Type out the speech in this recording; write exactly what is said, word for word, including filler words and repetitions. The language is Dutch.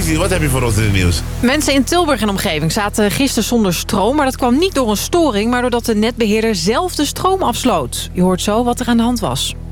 Kiki, wat heb je voor ons in het nieuws? Mensen in Tilburg en omgeving zaten gisteren zonder stroom. Maar dat kwam niet door een storing, maar doordat de netbeheerder zelf de stroom afsloot. Je hoort zo wat er aan de hand was.